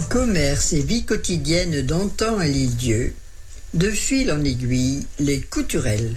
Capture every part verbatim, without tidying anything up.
Commerce et vie quotidienne d'antan à l'île-Dieu, de fil en aiguille, les couturelles.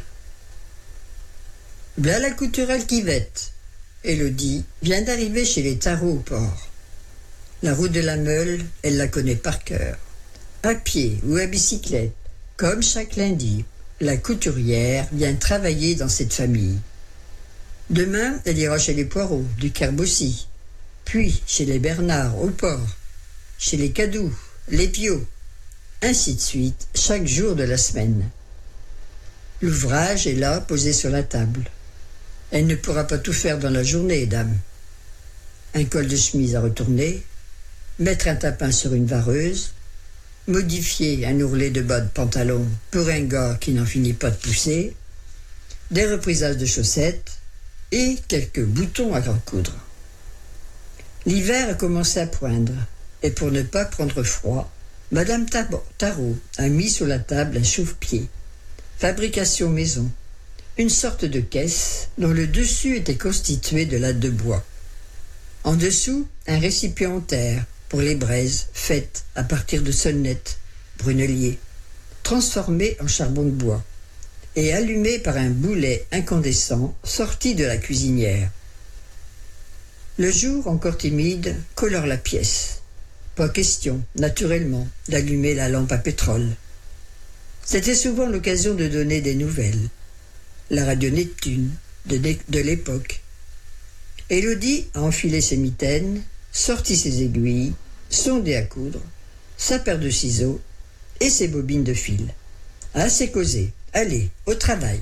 V'là la couturelle qui vête. Élodie vient d'arriver chez les Tarot au port. La route de la Meule, elle la connaît par cœur. À pied ou à bicyclette, comme chaque lundi, la couturière vient travailler dans cette famille. Demain, elle ira chez les Poireaux, du Kerbaussy, puis chez les Bernard au port, chez les Cadoux, les Piaux, ainsi de suite, chaque jour de la semaine. L'ouvrage est là, posé sur la table. Elle ne pourra pas tout faire dans la journée, dame. Un col de chemise à retourner, mettre un tapin sur une vareuse, modifier un ourlet de bas de pantalon pour un gars qui n'en finit pas de pousser, des reprisages de chaussettes et quelques boutons à recoudre. L'hiver a commencé à poindre, et pour ne pas prendre froid, Madame Tarot a mis sur la table un chauffe-pied, fabrication maison, une sorte de caisse dont le dessus était constitué de lattes de bois. En dessous, un récipient en terre pour les braises faites à partir de sonnettes, bruneliers, transformées en charbon de bois et allumées par un boulet incandescent sorti de la cuisinière. Le jour, encore timide, colore la pièce. Pas question, naturellement, d'allumer la lampe à pétrole. C'était souvent l'occasion de donner des nouvelles. La radio Neptune, de, de l'époque. Élodie a enfilé ses mitaines, sorti ses aiguilles, son dé à coudre, sa paire de ciseaux et ses bobines de fil. Assez causé, allez, au travail.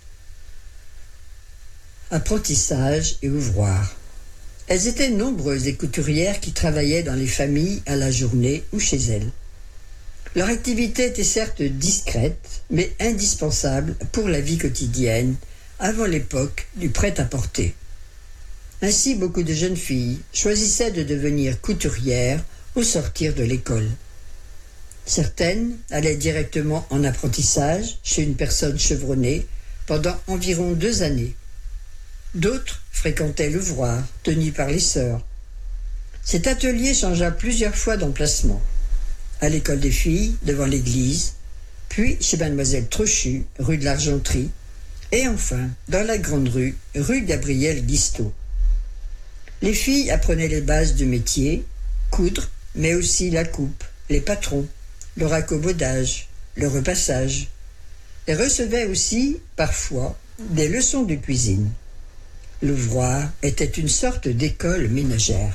Apprentissage et ouvroir. Elles étaient nombreuses les couturières qui travaillaient dans les familles à la journée ou chez elles. Leur activité était certes discrète, mais indispensable pour la vie quotidienne, avant l'époque du prêt-à-porter. Ainsi, beaucoup de jeunes filles choisissaient de devenir couturières au sortir de l'école. Certaines allaient directement en apprentissage chez une personne chevronnée pendant environ deux années. D'autres fréquentaient l'ouvroir tenu par les sœurs. Cet atelier changea plusieurs fois d'emplacement. À l'école des filles, devant l'église, puis chez mademoiselle Trochu, rue de l'Argenterie, et enfin dans la grande rue, rue Gabriel Guisteau. Les filles apprenaient les bases du métier, coudre, mais aussi la coupe, les patrons, le raccommodage, le repassage, et recevaient aussi, parfois, des leçons de cuisine. L'ouvroir était une sorte d'école ménagère.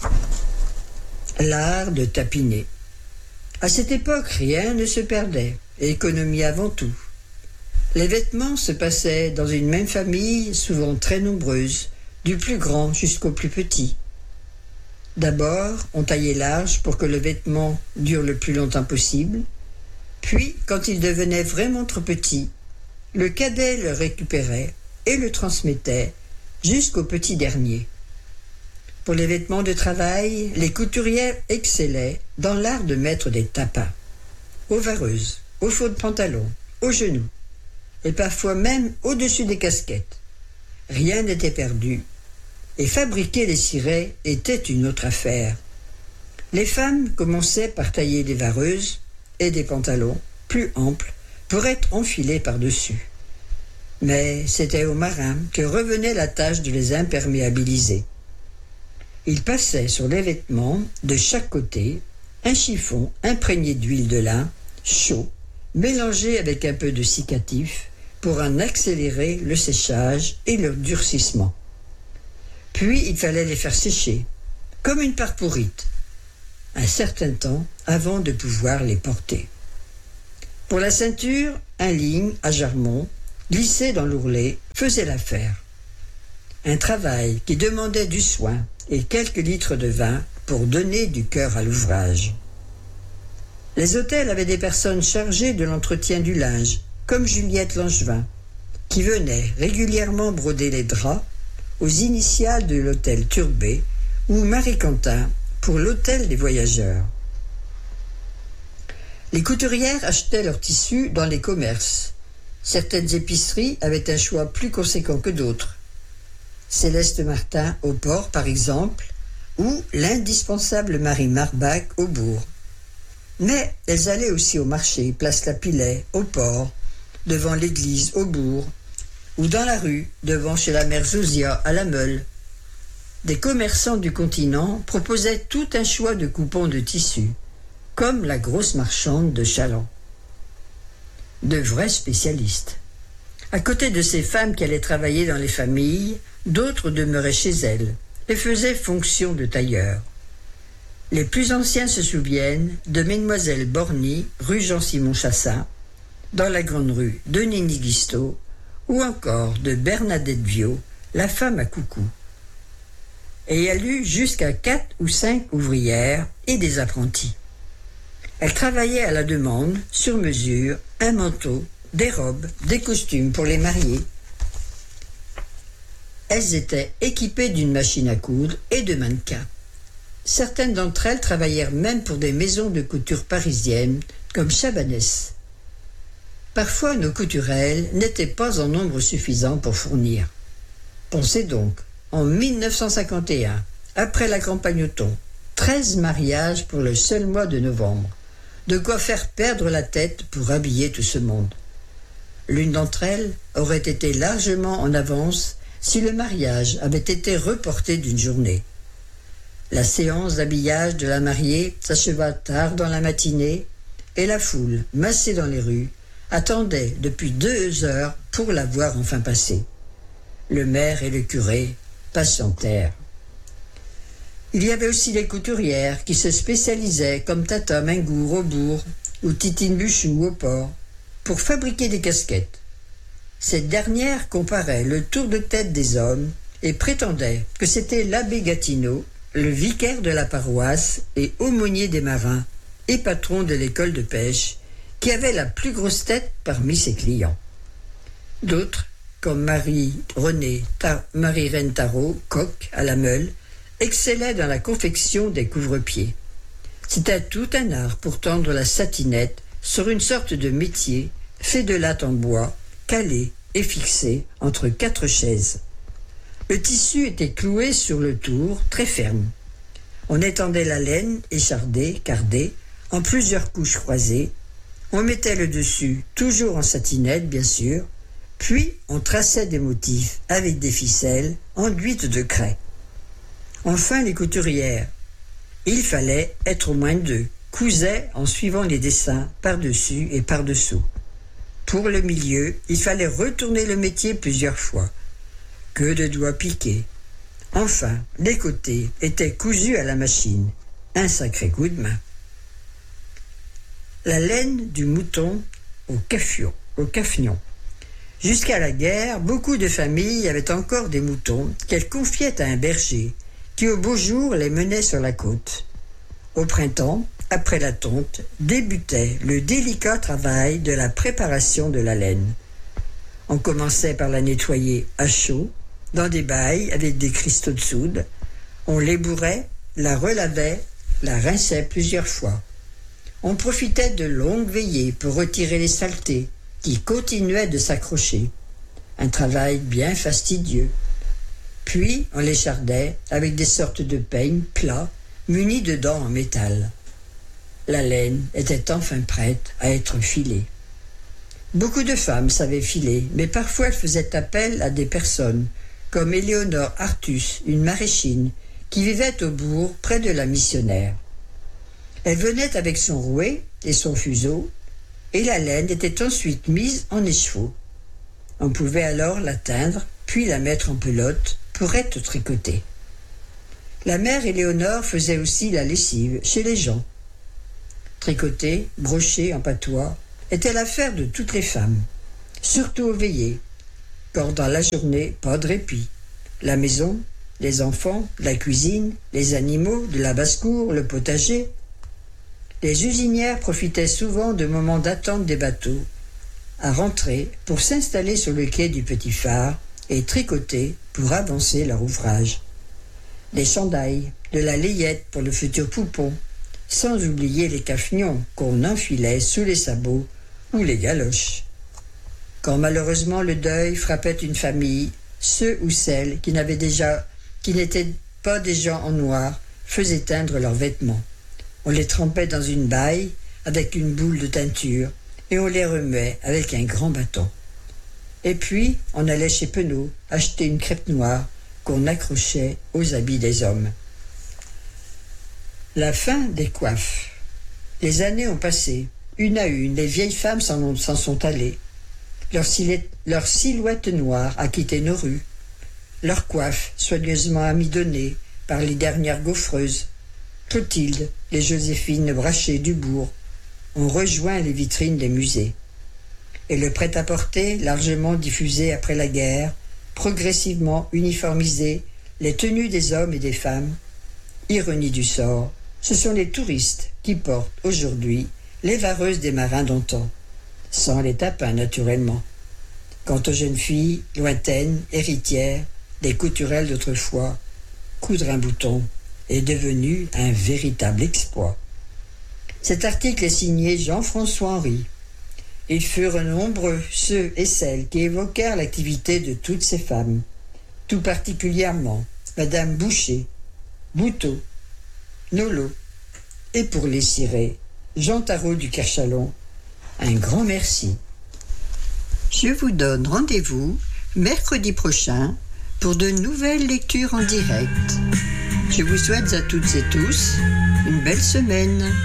L'art de tapiner. À cette époque, rien ne se perdait, et économie avant tout. Les vêtements se passaient dans une même famille, souvent très nombreuse, du plus grand jusqu'au plus petit. D'abord, on taillait large pour que le vêtement dure le plus longtemps possible, puis, quand il devenait vraiment trop petit, le cadet le récupérait et le transmettait jusqu'au petit dernier. Pour les vêtements de travail, les couturières excellaient dans l'art de mettre des tapins, aux vareuses, aux faux de pantalon, aux genoux, et parfois même au-dessus des casquettes. Rien n'était perdu, et fabriquer les cirés était une autre affaire. Les femmes commençaient par tailler des vareuses et des pantalons plus amples pour être enfilés par-dessus. Mais c'était aux marins que revenait la tâche de les imperméabiliser. Ils passaient sur les vêtements, de chaque côté, un chiffon imprégné d'huile de lin, chaud, mélangé avec un peu de cicatif, pour en accélérer le séchage et le durcissement. Puis il fallait les faire sécher, comme une parpourite, un certain temps avant de pouvoir les porter. Pour la ceinture, un ligne à jarmon, glissé dans l'ourlet, faisait l'affaire. Un travail qui demandait du soin et quelques litres de vin pour donner du cœur à l'ouvrage. Les hôtels avaient des personnes chargées de l'entretien du linge, comme Juliette Langevin, qui venait régulièrement broder les draps aux initiales de l'hôtel Turbet ou Marie Quentin pour l'hôtel des voyageurs. Les couturières achetaient leurs tissus dans les commerces. Certaines épiceries avaient un choix plus conséquent que d'autres. Céleste Martin au port, par exemple, ou l'indispensable Marie Marbach au bourg. Mais elles allaient aussi au marché, place Lapillet, au port, devant l'église, au bourg, ou dans la rue, devant chez la mère Josiah, à la Meule. Des commerçants du continent proposaient tout un choix de coupons de tissus, comme la grosse marchande de Chaland. De vrais spécialistes. À côté de ces femmes qui allaient travailler dans les familles, d'autres demeuraient chez elles et faisaient fonction de tailleurs. Les plus anciens se souviennent de Mesdemoiselles Borny, rue Jean-Simon Chassin, dans la grande rue de Nini Guisteau, ou encore de Bernadette Viau, la femme à coucou. Et il y a eu jusqu'à quatre ou cinq ouvrières et des apprentis. Elles travaillaient à la demande, sur mesure, un manteau, des robes, des costumes pour les mariés. Elles étaient équipées d'une machine à coudre et de mannequins. Certaines d'entre elles travaillèrent même pour des maisons de couture parisiennes, comme Chabanès. Parfois, nos couturelles n'étaient pas en nombre suffisant pour fournir. Pensez donc, en mille neuf cent cinquante et un, après la campagne au thon, treize mariages pour le seul mois de novembre. De quoi faire perdre la tête pour habiller tout ce monde. L'une d'entre elles aurait été largement en avance si le mariage avait été reporté d'une journée. La séance d'habillage de la mariée s'acheva tard dans la matinée et la foule, massée dans les rues, attendait depuis deux heures pour la voir enfin passer. Le maire et le curé patientèrent. Il y avait aussi les couturières qui se spécialisaient comme Tata Mingour au bourg ou Titine Buchou au port pour fabriquer des casquettes. Cette dernière comparait le tour de tête des hommes et prétendait que c'était l'abbé Gatineau, le vicaire de la paroisse et aumônier des marins et patron de l'école de pêche, qui avait la plus grosse tête parmi ses clients. D'autres, comme Marie-Renée Ta- Marie-Reine Tarot, coq à la Meule, excellaient dans la confection des couvre-pieds. C'était tout un art pour tendre la satinette sur une sorte de métier fait de latte en bois, calé et fixé entre quatre chaises. Le tissu était cloué sur le tour, très ferme. On étendait la laine, échardée, cardée, en plusieurs couches croisées. On mettait le dessus, toujours en satinette, bien sûr, puis on traçait des motifs avec des ficelles enduites de craie. Enfin, les couturières. Il fallait être au moins deux, cousaient en suivant les dessins par-dessus et par-dessous. Pour le milieu, il fallait retourner le métier plusieurs fois. Que de doigts piqués. Enfin, les côtés étaient cousus à la machine. Un sacré coup de main. La laine du mouton au cafion, au cafnion. Jusqu'à la guerre, beaucoup de familles avaient encore des moutons qu'elles confiaient à un berger qui au beau jour les menait sur la côte. Au printemps, après la tonte, débutait le délicat travail de la préparation de la laine. On commençait par la nettoyer à chaud, dans des bailles avec des cristaux de soude. On l'ébourait, la relavait, la rinçait plusieurs fois. On profitait de longues veillées pour retirer les saletés qui continuaient de s'accrocher. Un travail bien fastidieux. Puis on l'échardait avec des sortes de peignes plats munis de dents en métal. La laine était enfin prête à être filée. Beaucoup de femmes savaient filer, mais parfois elles faisaient appel à des personnes, comme Éléonore Artus, une maraîchine, qui vivait au bourg près de la missionnaire. Elle venait avec son rouet et son fuseau, et la laine était ensuite mise en écheveau. On pouvait alors la teindre, puis la mettre en pelote pour être tricotée. La mère Éléonore faisait aussi la lessive chez les gens. Tricoter, brocher en patois, était l'affaire de toutes les femmes, surtout aux veillées, quand dans la journée, pas de répit. La maison, les enfants, la cuisine, les animaux, de la basse-cour, le potager. Les usinières profitaient souvent de moments d'attente des bateaux, à rentrer pour s'installer sur le quai du petit phare et tricoter pour avancer leur ouvrage. Des chandails, de la layette pour le futur poupon, sans oublier les cafnions qu'on enfilait sous les sabots ou les galoches. Quand malheureusement le deuil frappait une famille, ceux ou celles qui n'avaient déjà, qui n'étaient pas des gens en noir, faisaient teindre leurs vêtements. On les trempait dans une baille avec une boule de teinture et on les remuait avec un grand bâton. Et puis, on allait chez Penaud acheter une crêpe noire qu'on accrochait aux habits des hommes. La fin des coiffes. Les années ont passé. Une à une, les vieilles femmes s'en, s'en sont allées. Leur, silhouette, leur silhouette noire a quitté nos rues. Leurs coiffes, soigneusement amidonnées par les dernières gaufreuses. Clotilde, les Joséphine Brachet du bourg, ont rejoint les vitrines des musées. Et le prêt-à-porter, largement diffusé après la guerre, progressivement uniformisé les tenues des hommes et des femmes. Ironie du sort, ce sont les touristes qui portent aujourd'hui les vareuses des marins d'antan, sans les tapins naturellement. Quant aux jeunes filles, lointaines, héritières, des couturelles d'autrefois, coudre un bouton est devenu un véritable exploit. Cet article est signé Jean-François Henry. Ils furent nombreux ceux et celles qui évoquèrent l'activité de toutes ces femmes, tout particulièrement Madame Boucher, Bouteau, Nolot, et pour les cirés, Jean Tarot du Kerchalon, un grand merci. Je vous donne rendez-vous mercredi prochain pour de nouvelles lectures en direct. Je vous souhaite à toutes et tous une belle semaine.